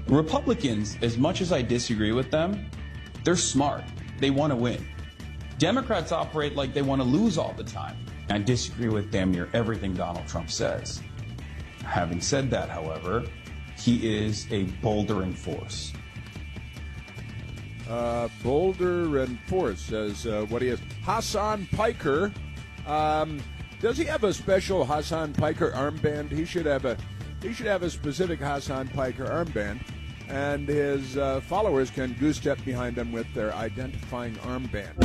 Republicans, as much as I disagree with them, they're smart. They want to win. Democrats operate like they want to lose all the time. I disagree with damn near everything Donald Trump says. Having said that, however, he is a bouldering force. Boulder and force says what he is. Hassan Piker. Does he have a special Hassan Piker armband? He should have a specific Hassan Piker armband, and his followers can goose step behind him with their identifying armband.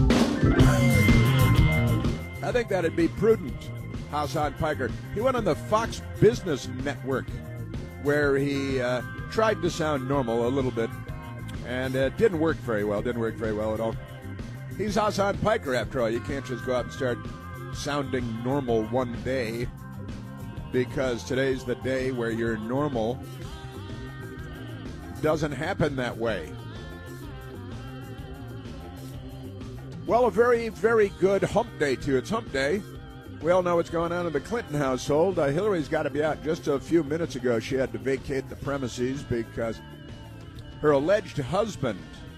I think that'd be prudent. Hassan Piker. He went on the Fox Business Network, where he tried to sound normal a little bit, and it didn't work very well. Didn't work very well at all. He's Hassan Piker, after all. You can't just go out and start sounding normal one day, because today's the day where you're normal. Doesn't happen that way. Well, a very, very good hump day, too. It's hump day. We all know what's going on in the Clinton household. Hillary's got to be out. Just a few minutes ago, she had to vacate the premises because her alleged husband,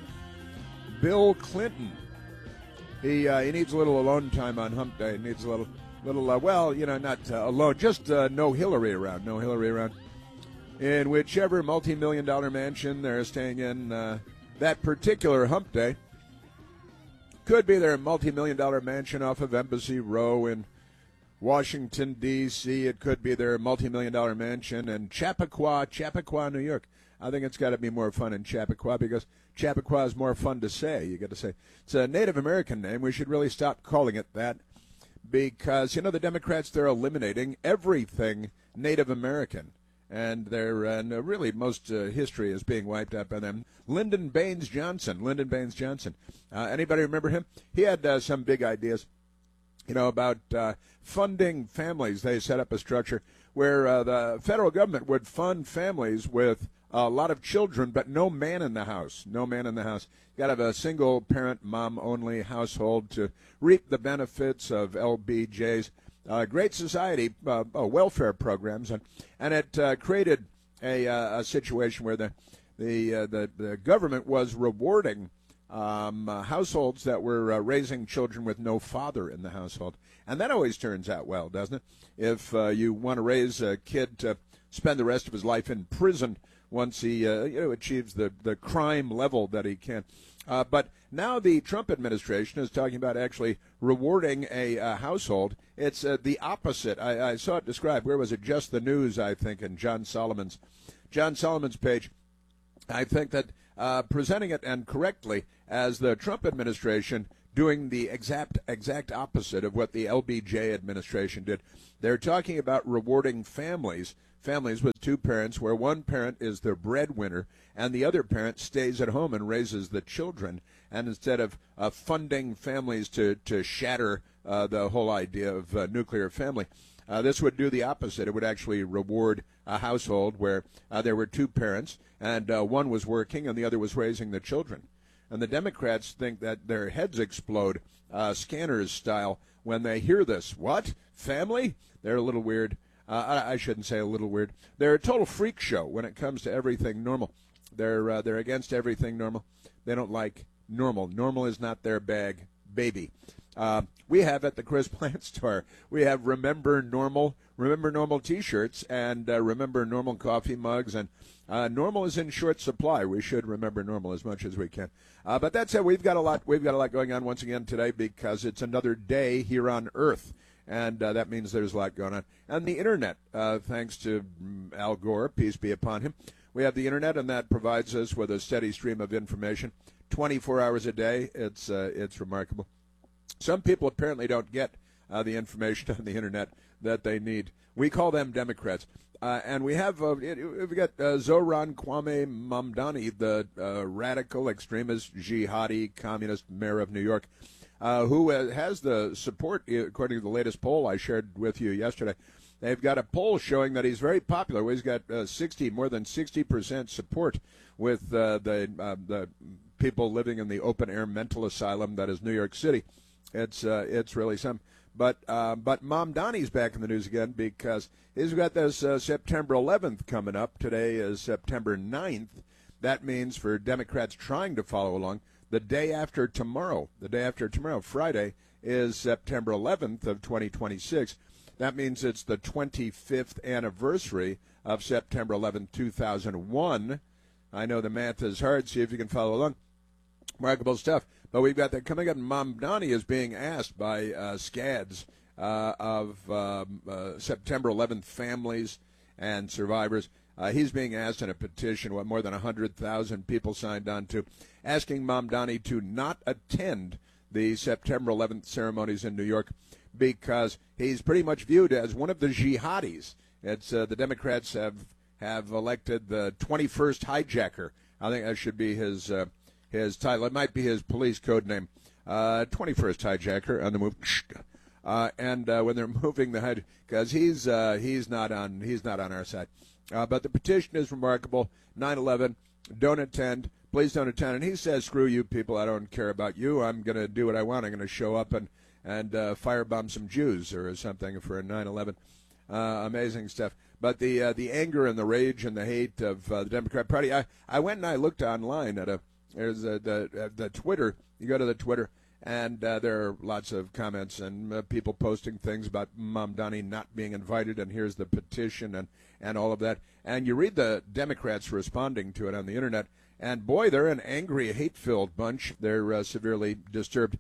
Bill Clinton, he needs a little alone time on hump day. He needs a little not alone, just no Hillary around. No Hillary around. In whichever multi-million-dollar mansion they're staying in that particular hump day. Could be their multi-million-dollar mansion off of Embassy Row in Washington, D.C. It could be their multi-million-dollar mansion in Chappaqua, New York. I think it's got to be more fun in Chappaqua because Chappaqua is more fun to say. You got to say it's a Native American name. We should really stop calling it that because, the Democrats, they're eliminating everything Native American. And they're really most history is being wiped out by them. Lyndon Baines Johnson. Anybody remember him? He had some big ideas, about funding families. They set up a structure where the federal government would fund families with a lot of children, but no man in the house. No man in the house. You got to have a single-parent, mom-only household to reap the benefits of LBJ's. Great Society welfare programs, and it created a situation where the government was rewarding households that were raising children with no father in the household, and that always turns out well, doesn't it? If you want to raise a kid to spend the rest of his life in prison once he achieves the crime level that he can. But now the Trump administration is talking about actually rewarding a household. It's the opposite. I saw it described. Where was it? Just the News, I think, in John Solomon's page. I think that presenting it and correctly as the Trump administration doing the exact opposite of what the LBJ administration did. They're talking about rewarding families with two parents where one parent is the breadwinner and the other parent stays at home and raises the children. And instead of funding families to shatter the whole idea of nuclear family, this would do the opposite. It would actually reward a household where there were two parents and one was working and the other was raising the children. And the Democrats think that their heads explode, Scanners style, when they hear this. What? Family? They're a little weird. I shouldn't say a little weird. They're a total freak show when it comes to everything normal. They're against everything normal. They don't like normal. Normal is not their bag, baby. We have at the Chris Plant store, we have Remember Normal T-shirts and Remember Normal coffee mugs, and normal is in short supply. We should remember normal as much as we can. But that said, we've got a lot going on once again today because it's another day here on Earth. And that means there's a lot going on. And the Internet, thanks to Al Gore, peace be upon him. We have the Internet, and that provides us with a steady stream of information 24 hours a day. It's remarkable. Some people apparently don't get the information on the Internet that they need. We call them Democrats. And we've got Zohran Kwame Mamdani, the radical extremist, jihadi, communist mayor of New York, who has the support, according to the latest poll I shared with you yesterday. They've got a poll showing that he's very popular. He's got more than 60% support with the people living in the open-air mental asylum that is New York City. It's really some. But Mamdani's back in the news again because he's got this September 11th coming up. Today is September 9th. That means for Democrats trying to follow along, the day after tomorrow, Friday, is September 11th of 2026. That means it's the 25th anniversary of September 11th, 2001. I know the math is hard. See if you can follow along. Remarkable stuff. But we've got that coming up. Mamdani is being asked by SCADs of September 11th families and survivors. He's being asked in a petition, what more than 100,000 people signed on to, asking Mamdani to not attend the September 11th ceremonies in New York because he's pretty much viewed as one of the jihadis. It's the Democrats have elected the 21st hijacker. I think that should be his title. It might be his police code name. 21st hijacker on the move. And when they're moving the because he's not on our side. But the petition is remarkable. 9/11, don't attend. Please don't attend. And he says, screw you people. I don't care about you. I'm going to do what I want. I'm going to show up and firebomb some Jews or something for a 9/11. Amazing stuff. But the anger and the rage and the hate of the Democrat Party. I went and I looked online at there's the Twitter. You go to the Twitter, and there are lots of comments and people posting things about Mamdani not being invited, and here's the petition and all of that. And you read the Democrats responding to it on the Internet, and boy, they're an angry, hate-filled bunch. They're severely disturbed.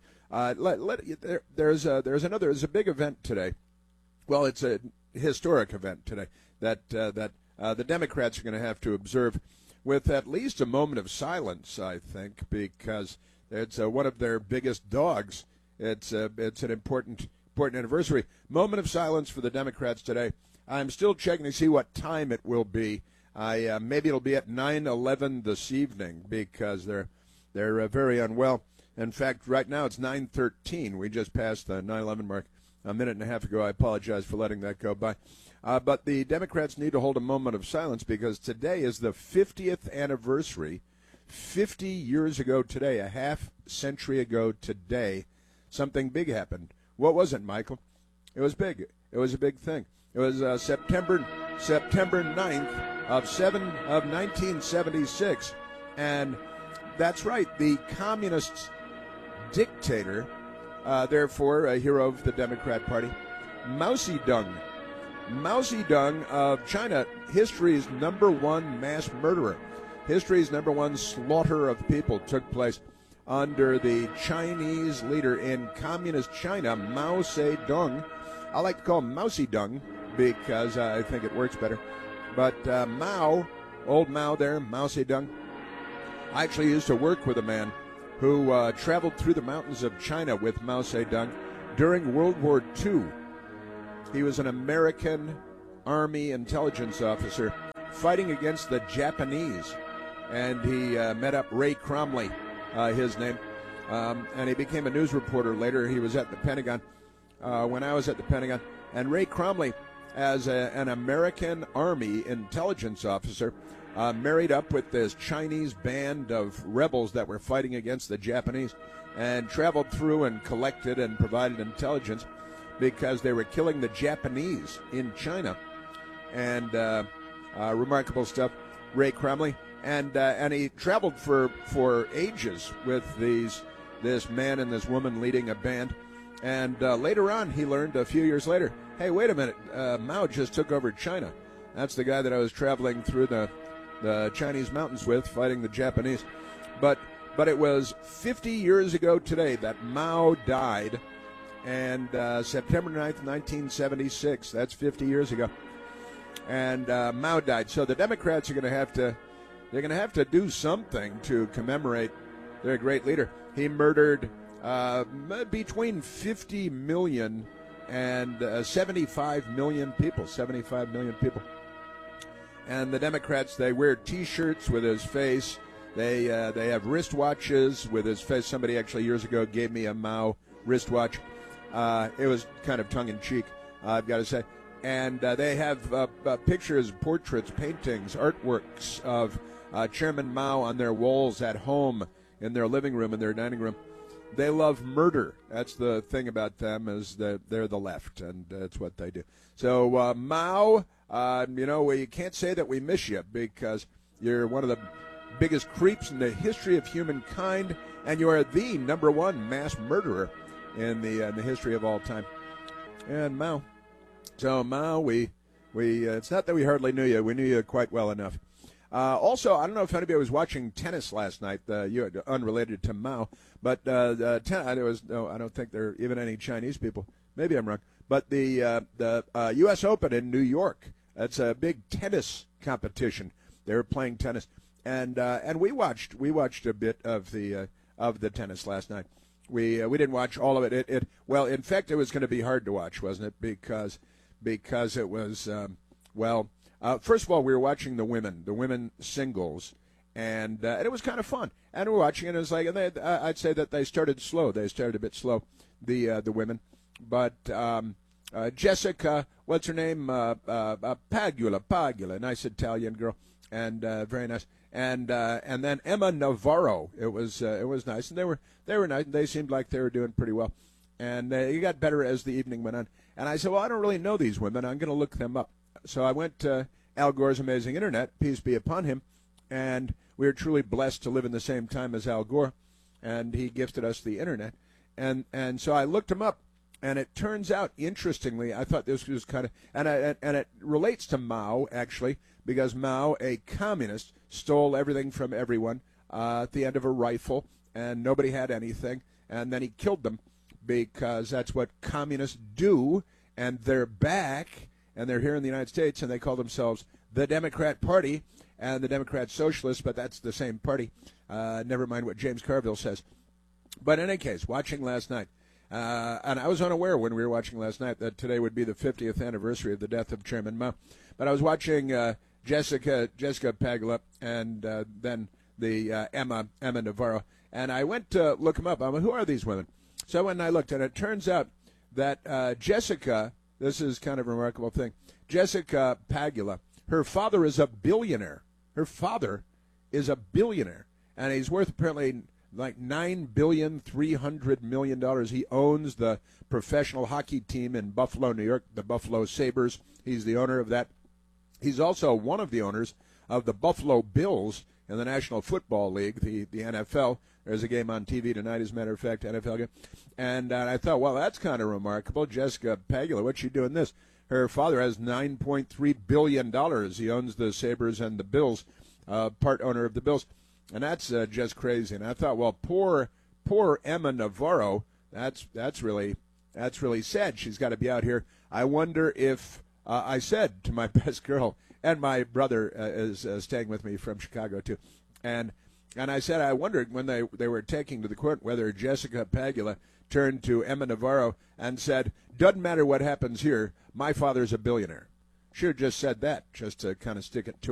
There's a big event today. Well, it's a historic event today that the Democrats are going to have to observe with at least a moment of silence, I think, because it's one of their biggest dogs. It's an important anniversary. Moment of silence for the Democrats today. I'm still checking to see what time it will be. Maybe it'll be at 9:11 this evening because they're very unwell. In fact, right now it's 9:13. We just passed the 9/11 mark a minute and a half ago. I apologize for letting that go by. But the Democrats need to hold a moment of silence because today is the 50th anniversary. 50 years ago today, a half century ago today, something big happened. What was it, Michael? It was big. It was a big thing. It was September 9th of 1976. And that's right, the communist dictator, therefore a hero of the Democrat Party, Mao Zedong. Mao Zedong of China, history's #1 mass murderer. History's #1 slaughter of people took place under the Chinese leader in communist China, Mao Zedong. I like to call him Mao Zedong because I think it works better. But old Mao there, Mao Zedong. I actually used to work with a man who traveled through the mountains of China with Mao Zedong during World War II. He was an American Army intelligence officer fighting against the Japanese. And he met up Ray Cromley, his name, and he became a news reporter later. He was at the Pentagon when I was at the Pentagon. And Ray Cromley, as an American Army intelligence officer, married up with this Chinese band of rebels that were fighting against the Japanese and traveled through and collected and provided intelligence because they were killing the Japanese in China. And remarkable stuff, Ray Cromley. And he traveled for ages with this man and this woman leading a band. And later on, he learned a few years later, hey, wait a minute, Mao just took over China. That's the guy that I was traveling through the Chinese mountains with, fighting the Japanese. But it was 50 years ago today that Mao died, and September 9th, 1976. That's 50 years ago. And Mao died. So the Democrats are going to have to do something to commemorate their great leader. He murdered between 50 million and 75 million people. 75 million people. And the Democrats, they wear T-shirts with his face. They have wristwatches with his face. Somebody actually years ago gave me a Mao wristwatch. It was kind of tongue-in-cheek, I've got to say. And they have pictures, portraits, paintings, artworks of Chairman Mao on their walls at home, in their living room, in their dining room. They love murder. That's the thing about them, is that they're the left, and that's what they do. So, Mao, we can't say that we miss you, because you're one of the biggest creeps in the history of humankind, and you are the number one mass murderer in the history of all time. And Mao. So, Mao, we it's not that we hardly knew you. We knew you quite well enough. Also, I don't know if anybody was watching tennis last night, unrelated to Mao, but I don't think there are even any Chinese people. Maybe I'm wrong. But the U.S. Open in New York, that's a big tennis competition. They were playing tennis, and we watched a bit of the tennis last night. We didn't watch all of it. Well, in fact, it was going to be hard to watch, wasn't it? Because it was first of all, we were watching the women singles, and it was kind of fun. And we're watching it, and it was like, I'd say that they started slow. They started a bit slow, the women. But Jessica, what's her name? Pagula, nice Italian girl, and very nice. And then Emma Navarro. It was nice, and they were nice. They seemed like they were doing pretty well, and it got better as the evening went on. And I said, well, I don't really know these women. I'm going to look them up. So I went to Al Gore's Amazing Internet, peace be upon him, and we are truly blessed to live in the same time as Al Gore, and he gifted us the Internet. And so I looked him up, and it turns out, interestingly, I thought this was kind of, and it relates to Mao, actually, because Mao, a communist, stole everything from everyone at the end of a rifle, and nobody had anything, and then he killed them, because that's what communists do, and they're back. And they're here in the United States, and they call themselves the Democrat Party and the Democrat Socialists, but that's the same party. Never mind what James Carville says. But in any case, watching last night, and I was unaware when we were watching last night that today would be the 50th anniversary of the death of Chairman Mao. But I was watching Jessica Pagula and then the Emma Navarro, and I went to look them up. I'm like, who are these women? So I went and I looked, and it turns out that Jessica. This is kind of a remarkable thing. Jessica Pagula, her father is a billionaire. Her father is a billionaire, and he's worth apparently like $9.3 billion. He owns the professional hockey team in Buffalo, New York, the Buffalo Sabres. He's the owner of that. He's also one of the owners of the Buffalo Bills in the National Football League, the NFL. There's a game on TV tonight, as a matter of fact, NFL game. And I thought, well, that's kind of remarkable. Jessica Pagula, what's she doing this? Her father has $9.3 billion. He owns the Sabres and the Bills, part owner of the Bills. And that's just crazy. And I thought, well, poor Emma Navarro, that's really sad. She's got to be out here. I wonder if, I said to my best girl, and my brother is staying with me from Chicago, too, and I said I wondered when they were taking to the court whether Jessica Pagula turned to Emma Navarro and said, doesn't matter what happens here, my father's a billionaire. Should have just said that, just to kind of stick it to